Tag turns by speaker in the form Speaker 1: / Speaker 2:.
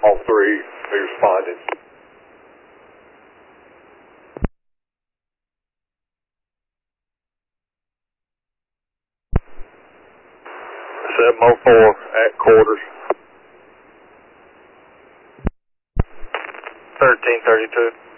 Speaker 1: All three, we responded. 704 at quarters.
Speaker 2: 1332.